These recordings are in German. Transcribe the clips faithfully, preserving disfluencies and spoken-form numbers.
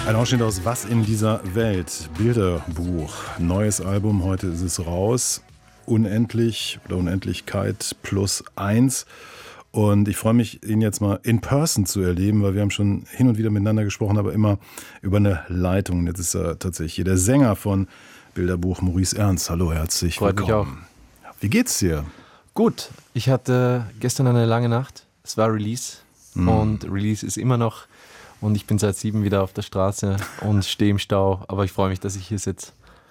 Ein Ausschnitt aus Was in dieser Welt? Bilderbuch. Neues Album, heute ist es raus. Unendlich oder Unendlichkeit plus eins. Und ich freue mich, ihn jetzt mal in person zu erleben, weil wir haben schon hin und wieder miteinander gesprochen, aber immer über eine Leitung. Und jetzt ist er tatsächlich hier der Sänger von Bilderbuch, Maurice Ernst. Hallo, herzlich Freut willkommen. Mich auch. Wie geht's dir? Gut, ich hatte gestern eine lange Nacht. Es war Release mm. und Release ist immer noch. Und ich bin seit sieben wieder auf der Straße und stehe im Stau. Aber ich freue mich, dass ich hier sitze.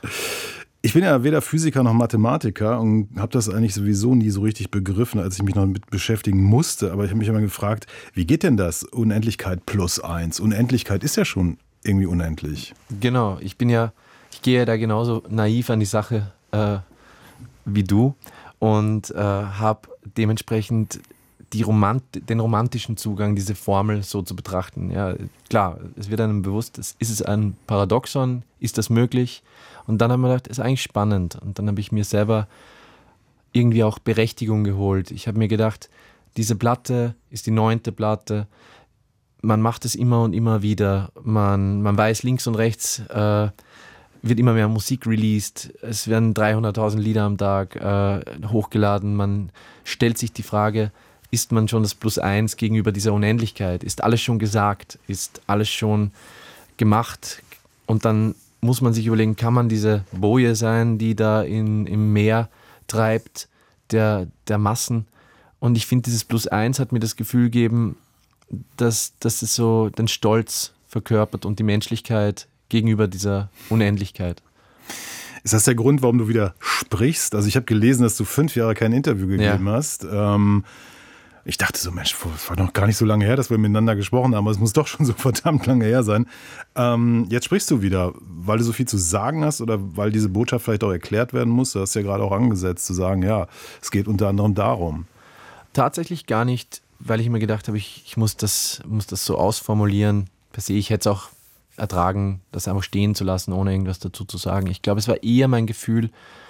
Ich bin ja weder Physiker noch Mathematiker und habe das eigentlich sowieso nie so richtig begriffen, als ich mich noch damit beschäftigen musste. Aber ich habe mich immer gefragt, wie geht denn das? Unendlichkeit plus eins. Unendlichkeit ist ja schon irgendwie unendlich. Genau, ich bin ja, ich gehe ja da genauso naiv an die Sache äh, wie du und äh, habe dementsprechend die Romant- den romantischen Zugang, diese Formel so zu betrachten. Ja, klar, es wird einem bewusst, ist es ein Paradoxon, ist das möglich? Und dann haben wir gedacht, ist eigentlich spannend. Und dann habe ich mir selber irgendwie auch Berechtigung geholt. Ich habe mir gedacht, diese Platte ist die neunte Platte. Man macht es immer und immer wieder. Man, man weiß, links und rechts äh, wird immer mehr Musik released. Es werden dreihunderttausend Lieder am Tag äh, hochgeladen. Man stellt sich die Frage, ist man schon das Plus eins gegenüber dieser Unendlichkeit? Ist alles schon gesagt? Ist alles schon gemacht? Und dann muss man sich überlegen, kann man diese Boje sein, die da in, im Meer treibt, der, der Massen? Und ich finde, dieses Plus eins hat mir das Gefühl gegeben, dass, dass es so den Stolz verkörpert und die Menschlichkeit gegenüber dieser Unendlichkeit. Ist das der Grund, warum du wieder sprichst? Also ich habe gelesen, dass du fünf Jahre kein Interview gegeben ja. hast. Ähm, Ich dachte so, Mensch, es war noch gar nicht so lange her, dass wir miteinander gesprochen haben, aber es muss doch schon so verdammt lange her sein. Ähm, jetzt sprichst du wieder, weil du so viel zu sagen hast oder weil diese Botschaft vielleicht auch erklärt werden muss. Du hast ja gerade auch angesetzt, zu sagen, ja, es geht unter anderem darum. Tatsächlich gar nicht, weil ich mir gedacht habe, ich, ich muss, das, muss das so ausformulieren. Per se, ich hätte es auch ertragen, das einfach stehen zu lassen, ohne irgendwas dazu zu sagen. Ich glaube, es war eher mein Gefühl,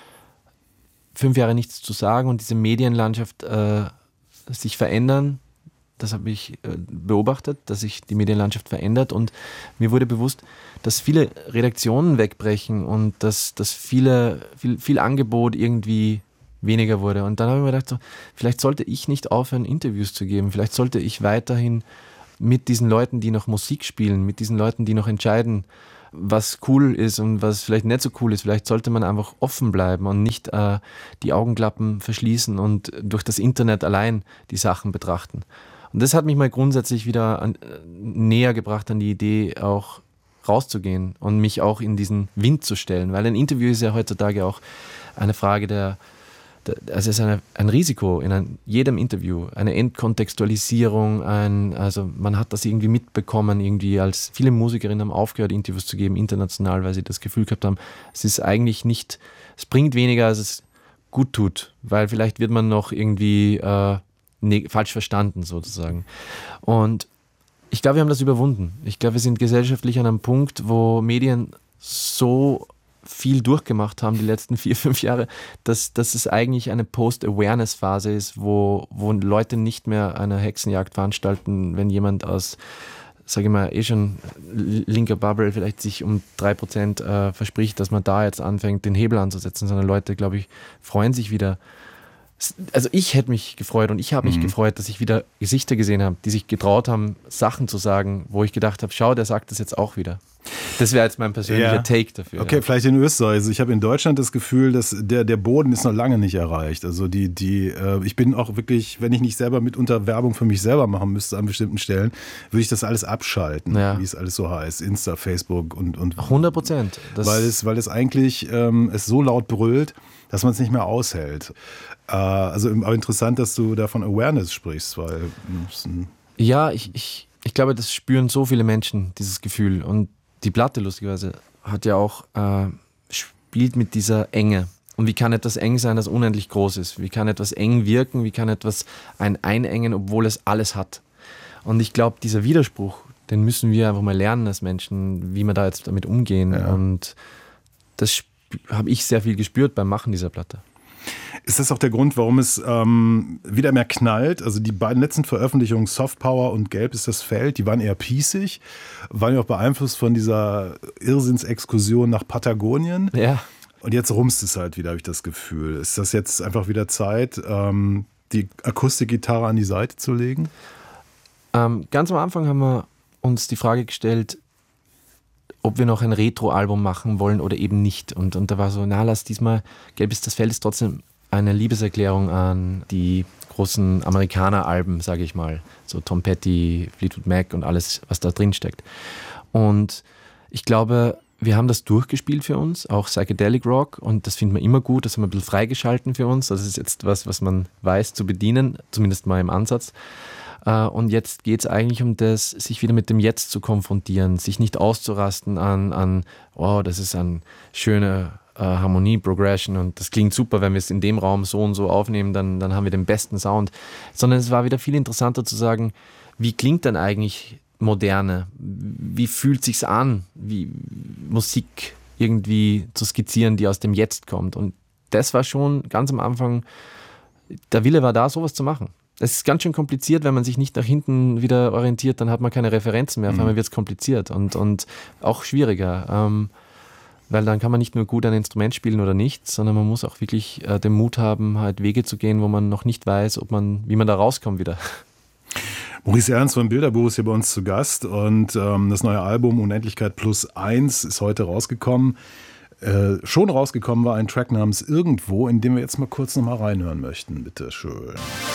fünf Jahre nichts zu sagen und diese Medienlandschaft äh, sich verändern, das habe ich äh, beobachtet, dass sich die Medienlandschaft verändert und mir wurde bewusst, dass viele Redaktionen wegbrechen und dass, dass viele, viel, viel Angebot irgendwie weniger wurde. Und dann habe ich mir gedacht, so, vielleicht sollte ich nicht aufhören, Interviews zu geben, vielleicht sollte ich weiterhin mit diesen Leuten, die noch Musik spielen, mit diesen Leuten, die noch entscheiden, was cool ist und was vielleicht nicht so cool ist. Vielleicht sollte man einfach offen bleiben und nicht äh, die Augenklappen verschließen und durch das Internet allein die Sachen betrachten. Und das hat mich mal grundsätzlich wieder an, äh, näher gebracht an die Idee, auch rauszugehen und mich auch in diesen Wind zu stellen. Weil ein Interview ist ja heutzutage auch eine Frage der, der also es ist eine, ein Risiko in ein, jedem Interview, eine Entkontextualisierung, ein, also man hat das irgendwie mitbekommen, irgendwie als viele Musikerinnen haben aufgehört, Interviews zu geben, international, weil sie das Gefühl gehabt haben, es ist eigentlich nicht, es bringt weniger, als es gut tut, weil vielleicht wird man noch irgendwie äh, ne, falsch verstanden sozusagen. Und ich glaube, wir haben das überwunden. Ich glaube, wir sind gesellschaftlich an einem Punkt, wo Medien so viel durchgemacht haben die letzten vier, fünf Jahre, dass, dass es eigentlich eine Post-Awareness-Phase ist, wo, wo Leute nicht mehr eine Hexenjagd veranstalten, wenn jemand aus, sage ich mal, eh schon linker Bubble vielleicht sich um drei Prozent äh, verspricht, dass man da jetzt anfängt, den Hebel anzusetzen, sondern Leute, glaube ich, freuen sich wieder. Also ich hätte mich gefreut und ich habe mich mhm. gefreut, dass ich wieder Gesichter gesehen habe, die sich getraut haben, Sachen zu sagen, wo ich gedacht habe, schau, der sagt das jetzt auch wieder. Das wäre jetzt mein persönlicher ja. Take dafür. Okay, ja. Vielleicht in Österreich. Also ich habe in Deutschland das Gefühl, dass der, der Boden ist noch lange nicht erreicht. Also die, die, äh, ich bin auch wirklich, wenn ich nicht selber mitunter Werbung für mich selber machen müsste an bestimmten Stellen, würde ich das alles abschalten, ja. wie es alles so heißt. Insta, Facebook und... und hundert Prozent. Weil es, weil es eigentlich ähm, es so laut brüllt, dass man es nicht mehr aushält. Äh, also aber interessant, dass du da von Awareness sprichst, weil... Ja, ich, ich, ich glaube, das spüren so viele Menschen, dieses Gefühl. Und die Platte, lustigerweise, hat ja auch, äh, spielt mit dieser Enge. Und wie kann etwas eng sein, das unendlich groß ist? Wie kann etwas eng wirken? Wie kann etwas ein einengen, obwohl es alles hat? Und ich glaube, dieser Widerspruch, den müssen wir einfach mal lernen als Menschen, wie wir da jetzt damit umgehen. Ja. Und das habe ich sehr viel gespürt beim Machen dieser Platte. Ist das auch der Grund, warum es ähm, wieder mehr knallt? Also die beiden letzten Veröffentlichungen, Soft Power und Gelb ist das Feld, die waren eher piecig, waren ja auch beeinflusst von dieser Irrsinnsexkursion nach Patagonien. Ja. Und jetzt rumst es halt wieder, habe ich das Gefühl. Ist das jetzt einfach wieder Zeit, ähm, die Akustikgitarre an die Seite zu legen? Ähm, ganz am Anfang haben wir uns die Frage gestellt, ob wir noch ein Retro-Album machen wollen oder eben nicht. Und, und da war so, na, lass diesmal, Gelb ist das Feld ist trotzdem eine Liebeserklärung an die großen Amerikaner-Alben, sage ich mal. So Tom Petty, Fleetwood Mac und alles, was da drin steckt. Und ich glaube, wir haben das durchgespielt für uns, auch Psychedelic Rock, und das finden wir immer gut, das haben wir ein bisschen freigeschalten für uns. Das ist jetzt was, was man weiß zu bedienen, zumindest mal im Ansatz. Und jetzt geht es eigentlich um das, sich wieder mit dem Jetzt zu konfrontieren, sich nicht auszurasten an, an oh, das ist eine schöne äh, Harmonie, Progression und das klingt super, wenn wir es in dem Raum so und so aufnehmen, dann, dann haben wir den besten Sound. Sondern es war wieder viel interessanter zu sagen, wie klingt denn eigentlich Moderne? Wie fühlt sich's an, wie Musik irgendwie zu skizzieren, die aus dem Jetzt kommt? Und das war schon ganz am Anfang, der Wille war da, sowas zu machen. Es ist ganz schön kompliziert, wenn man sich nicht nach hinten wieder orientiert, dann hat man keine Referenzen mehr, auf einmal wird es kompliziert und, und auch schwieriger, ähm, weil dann kann man nicht nur gut ein Instrument spielen oder nicht, sondern man muss auch wirklich äh, den Mut haben, halt Wege zu gehen, wo man noch nicht weiß, ob man, wie man da rauskommt wieder. Maurice Ernst von Bilderbuch ist hier bei uns zu Gast und ähm, das neue Album Unendlichkeit plus eins ist heute rausgekommen. Äh, schon rausgekommen war ein Track namens Irgendwo, in dem wir jetzt mal kurz noch mal reinhören möchten. Bitte schön.